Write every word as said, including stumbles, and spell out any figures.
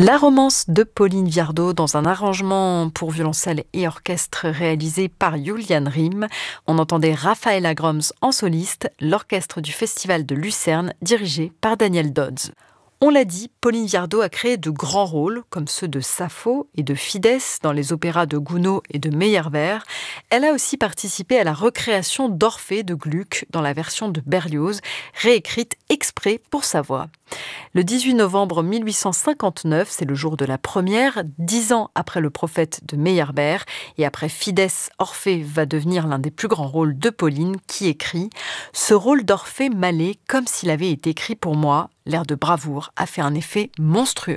La romance de Pauline Viardot dans un arrangement pour violoncelle et orchestre réalisé par Julian Riem. On entendait Raphaëla Grums en soliste, l'orchestre du Festival de Lucerne dirigé par Daniel Dodds. On l'a dit, Pauline Viardot a créé de grands rôles, comme ceux de Sappho et de Fidèse dans les opéras de Gounod et de Meyerbeer. Elle a aussi participé à la recréation d'Orphée de Gluck dans la version de Berlioz, réécrite exprès pour sa voix. Le dix-huit novembre mille huit cent cinquante-neuf, c'est le jour de la première, dix ans après Le Prophète de Meyerbeer, et après Fidèse, Orphée va devenir l'un des plus grands rôles de Pauline, qui écrit « Ce rôle d'Orphée m'allait comme s'il avait été écrit pour moi. L'air de bravoure a fait un effet monstrueux. »